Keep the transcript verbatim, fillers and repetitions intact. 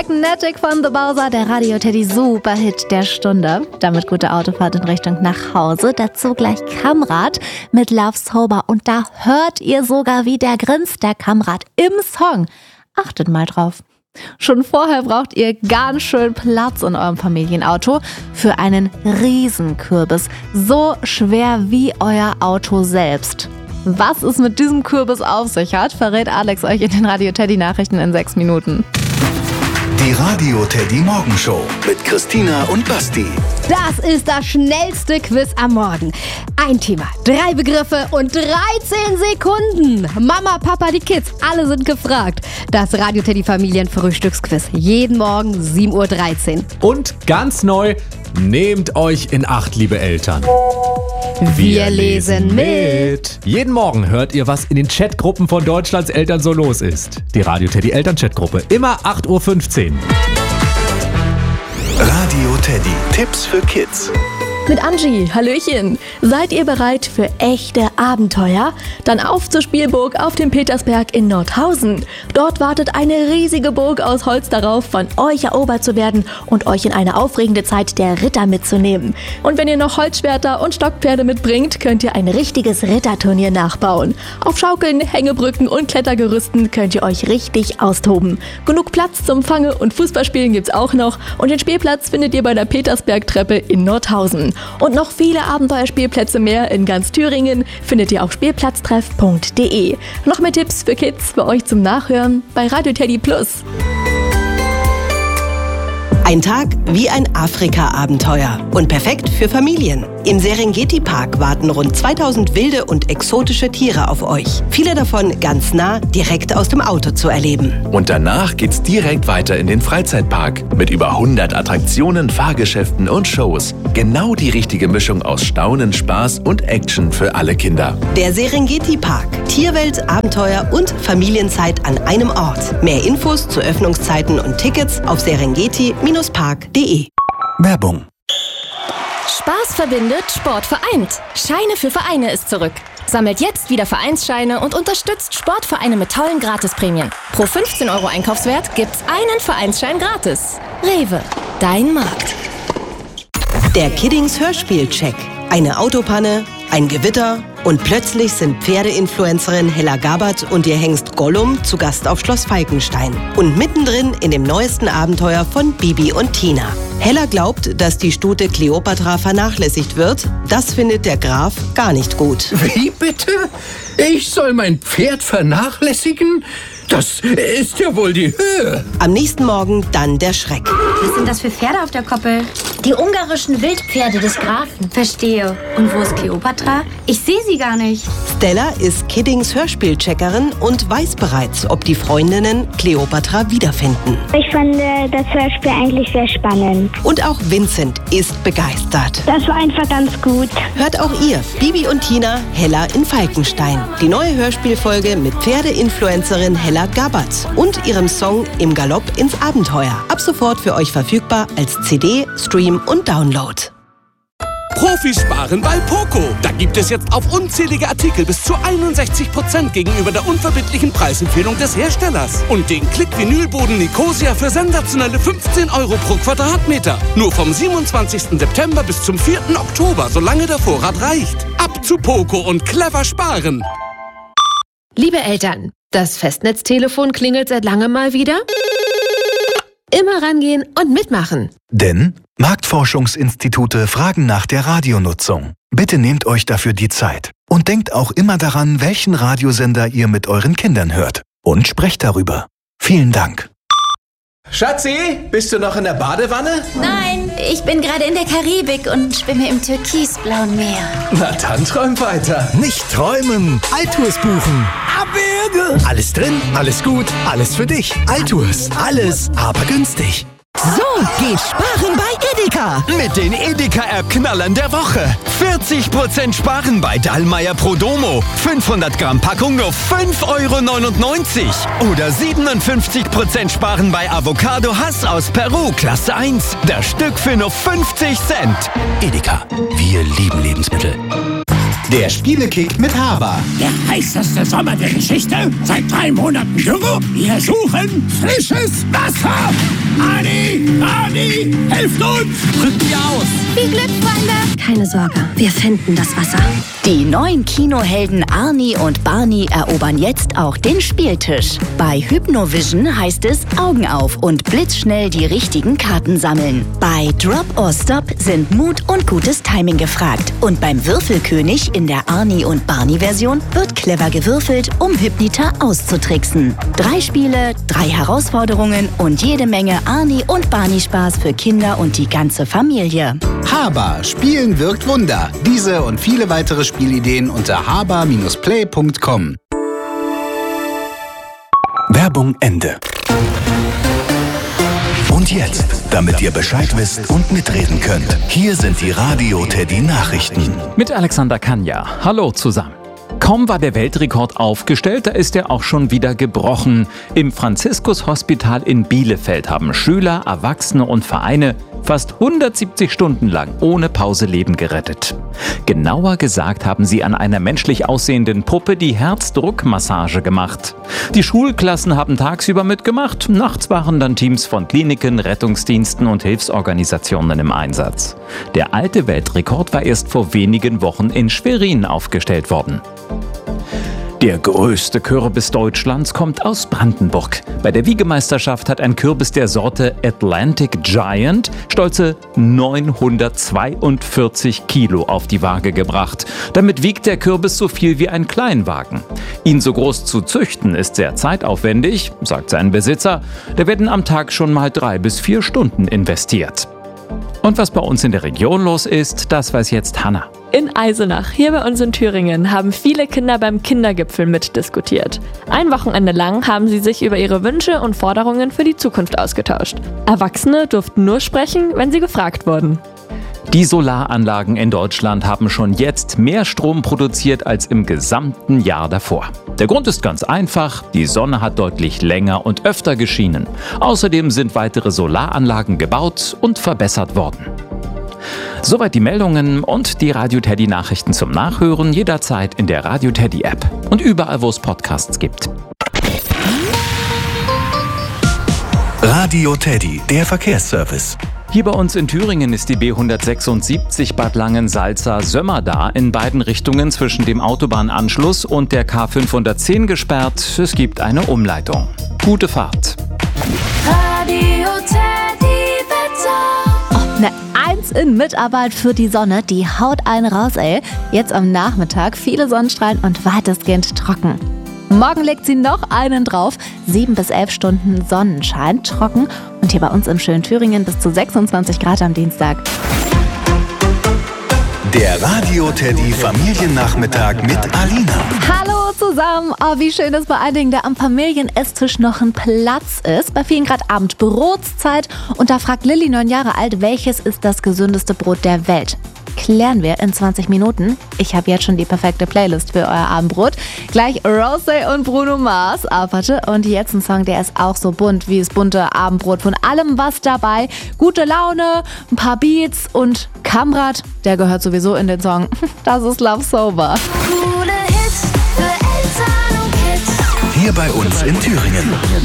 Magnetic von The Bowser, der Radio Teddy Superhit der Stunde. Damit gute Autofahrt in Richtung nach Hause. Dazu gleich Kamrat mit Love Sober. Und da hört ihr sogar, wie der grinst, der Kamrat im Song. Achtet mal drauf. Schon vorher braucht ihr ganz schön Platz in eurem Familienauto für einen Riesenkürbis. So schwer wie euer Auto selbst. Was es mit diesem Kürbis auf sich hat, verrät Alex euch in den Radio Teddy Nachrichten in sechs Minuten. Die Radio Teddy Morgenshow mit Christina und Basti. Das ist das schnellste Quiz am Morgen. Ein Thema, drei Begriffe und dreizehn Sekunden. Mama, Papa, die Kids, alle sind gefragt. Das Radio Teddy Familienfrühstücksquiz. Jeden Morgen sieben Uhr dreizehn. Und ganz neu, nehmt euch in Acht, liebe Eltern. Wir lesen mit. Jeden Morgen hört ihr, was in den Chatgruppen von Deutschlands Eltern so los ist. Die Radio Teddy Eltern-Chatgruppe. Immer acht Uhr fünfzehn. Radio Teddy. Tipps für Kids. Mit Angie, Hallöchen. Seid ihr bereit für echte Abenteuer? Dann auf zur Spielburg auf dem Petersberg in Nordhausen. Dort wartet eine riesige Burg aus Holz darauf, von euch erobert zu werden und euch in eine aufregende Zeit der Ritter mitzunehmen. Und wenn ihr noch Holzschwerter und Stockpferde mitbringt, könnt ihr ein richtiges Ritterturnier nachbauen. Auf Schaukeln, Hängebrücken und Klettergerüsten könnt ihr euch richtig austoben. Genug Platz zum Fange- und Fußballspielen gibt's auch noch und den Spielplatz findet ihr bei der Petersbergtreppe in Nordhausen. Und noch viele Abenteuerspielplätze mehr in ganz Thüringen findet ihr auf spielplatztreff punkt de. Noch mehr Tipps für Kids für euch zum Nachhören bei Radio Teddy Plus. Ein Tag wie ein Afrika-Abenteuer und perfekt für Familien. Im Serengeti-Park warten rund zweitausend wilde und exotische Tiere auf euch. Viele davon ganz nah, direkt aus dem Auto zu erleben. Und danach geht's direkt weiter in den Freizeitpark mit über hundert Attraktionen, Fahrgeschäften und Shows. Genau die richtige Mischung aus Staunen, Spaß und Action für alle Kinder. Der Serengeti-Park. Tierwelt, Abenteuer und Familienzeit an einem Ort. Mehr Infos zu Öffnungszeiten und Tickets auf serengeti Bindestrich park punkt de. Werbung. Spaß verbindet, Sport vereint. Scheine für Vereine ist zurück. Sammelt jetzt wieder Vereinsscheine und unterstützt Sportvereine mit tollen Gratisprämien. Pro fünfzehn Euro Einkaufswert gibt's einen Vereinsschein gratis. Rewe, dein Markt. Der Kiddings Hörspielcheck. Eine Autopanne, ein Gewitter und plötzlich sind Pferdeinfluencerin Hella Gabbard und ihr Hengst Gollum zu Gast auf Schloss Falkenstein. Und mittendrin in dem neuesten Abenteuer von Bibi und Tina. Hella glaubt, dass die Stute Kleopatra vernachlässigt wird. Das findet der Graf gar nicht gut. Wie bitte? Ich soll mein Pferd vernachlässigen? Das ist ja wohl die Höhe. Am nächsten Morgen dann der Schreck. Was sind das für Pferde auf der Koppel? Die ungarischen Wildpferde des Grafen. Verstehe. Und wo ist Kleopatra? Ich sehe sie gar nicht. Stella ist Kiddings Hörspielcheckerin und weiß bereits, ob die Freundinnen Kleopatra wiederfinden. Ich fand das Hörspiel eigentlich sehr spannend. Und auch Vincent ist begeistert. Das war einfach ganz gut. Hört auch ihr, Bibi und Tina, Hella in Falkenstein. Die neue Hörspielfolge mit Pferdeinfluencerin Hella Gabbard und ihrem Song Im Galopp ins Abenteuer. Ab sofort für euch verfügbar als C D, Stream und Download. Profis sparen bei Poco. Da gibt es jetzt auf unzählige Artikel bis zu einundsechzig Prozent gegenüber der unverbindlichen Preisempfehlung des Herstellers. Und den Klick-Vinylboden Nicosia für sensationelle fünfzehn Euro pro Quadratmeter. Nur vom siebenundzwanzigsten September bis zum vierten Oktober, solange der Vorrat reicht. Ab zu Poco und clever sparen. Liebe Eltern, das Festnetztelefon klingelt seit langem mal wieder. Immer rangehen und mitmachen. Denn Marktforschungsinstitute fragen nach der Radionutzung. Bitte nehmt euch dafür die Zeit. Und denkt auch immer daran, welchen Radiosender ihr mit euren Kindern hört. Und sprecht darüber. Vielen Dank. Schatzi, bist du noch in der Badewanne? Nein, ich bin gerade in der Karibik und schwimme im türkisblauen Meer. Na dann träum weiter. Nicht träumen, Altours buchen. Abwürge. Alles drin, alles gut, alles für dich. Altours, alles, aber günstig. So geht Sparen bei Edeka. Mit den Edeka-App-Knallern der Woche. vierzig Prozent Sparen bei Dallmayr Prodomo. fünfhundert Gramm Packung nur fünf Euro neunundneunzig. Oder siebenundfünfzig Prozent Sparen bei Avocado Hass aus Peru, Klasse eins. Das Stück für nur fünfzig Cent. Edeka, wir lieben Lebensmittel. Der Spielekick mit Haber. Der heißeste Sommer der Geschichte. Seit drei Monaten Dürre. Wir suchen frisches Wasser. Ani, Ani, helft uns. Rückt ihr aus. Viel Glück, Freunde. Keine Sorge, wir finden das Wasser. Die neuen Kinohelden Arnie und Barney erobern jetzt auch den Spieltisch. Bei Hypnovision heißt es Augen auf und blitzschnell die richtigen Karten sammeln. Bei Drop or Stop sind Mut und gutes Timing gefragt. Und beim Würfelkönig in der Arnie und Barney Version wird clever gewürfelt, um Hypnita auszutricksen. Drei Spiele, drei Herausforderungen und jede Menge Arnie und Barney Spaß für Kinder und die ganze Familie. Haber, Spielen wirkt Wunder. Diese und viele weitere Spielideen unter haber Bindestrich play Punkt com. Werbung Ende. Und jetzt, damit ihr Bescheid wisst und mitreden könnt, hier sind die Radio Teddy Nachrichten. Mit Alexander Kanja. Hallo zusammen. Kaum war der Weltrekord aufgestellt, da ist er auch schon wieder gebrochen. Im Franziskus-Hospital in Bielefeld haben Schüler, Erwachsene und Vereine fast hundertsiebzig Stunden lang ohne Pause Leben gerettet. Genauer gesagt haben sie an einer menschlich aussehenden Puppe die Herzdruckmassage gemacht. Die Schulklassen haben tagsüber mitgemacht, nachts waren dann Teams von Kliniken, Rettungsdiensten und Hilfsorganisationen im Einsatz. Der alte Weltrekord war erst vor wenigen Wochen in Schwerin aufgestellt worden. Der größte Kürbis Deutschlands kommt aus Brandenburg. Bei der Wiegemeisterschaft hat ein Kürbis der Sorte Atlantic Giant stolze neunhundertzweiundvierzig Kilo auf die Waage gebracht. Damit wiegt der Kürbis so viel wie ein Kleinwagen. Ihn so groß zu züchten ist sehr zeitaufwendig, sagt sein Besitzer. Da werden am Tag schon mal drei bis vier Stunden investiert. Und was bei uns in der Region los ist, das weiß jetzt Hanna. In Eisenach, hier bei uns in Thüringen, haben viele Kinder beim Kindergipfel mitdiskutiert. Ein Wochenende lang haben sie sich über ihre Wünsche und Forderungen für die Zukunft ausgetauscht. Erwachsene durften nur sprechen, wenn sie gefragt wurden. Die Solaranlagen in Deutschland haben schon jetzt mehr Strom produziert als im gesamten Jahr davor. Der Grund ist ganz einfach, die Sonne hat deutlich länger und öfter geschienen. Außerdem sind weitere Solaranlagen gebaut und verbessert worden. Soweit die Meldungen und die Radio Teddy Nachrichten zum Nachhören jederzeit in der Radio Teddy App und überall, wo es Podcasts gibt. Radio Teddy, der Verkehrsservice. Hier bei uns in Thüringen ist die B hundertsechsundsiebzig Bad Langensalza-Sömmerda in beiden Richtungen zwischen dem Autobahnanschluss und der K fünfhundertzehn gesperrt. Es gibt eine Umleitung. Gute Fahrt. Radio Teddy Wetter. Oh, ne Eins in Mitarbeit für die Sonne, die haut einen raus, ey. Jetzt am Nachmittag viele Sonnenstrahlen und weitestgehend trocken. Morgen legt sie noch einen drauf. Sieben bis elf Stunden Sonnenschein, trocken. Und hier bei uns im schönen Thüringen bis zu sechsundzwanzig Grad am Dienstag. Der Radio Teddy Familiennachmittag mit Alina. Hallo zusammen. Oh, wie schön, dass bei einigen da am Familienesstisch noch ein Platz ist. Bei vielen gerade Abendbrotszeit. Und da fragt Lilly, neun Jahre alt, welches ist das gesündeste Brot der Welt? Klären wir in zwanzig Minuten. Ich habe jetzt schon die perfekte Playlist für euer Abendbrot. Gleich Rosé und Bruno Mars. Ah, warte. Und jetzt ein Song, der ist auch so bunt wie das bunte Abendbrot. Von allem was dabei. Gute Laune, ein paar Beats und Kamrat, der gehört sowieso in den Song. Das ist Love Sober. Coole Hits für Eltern und Kids. Hier bei uns in Thüringen.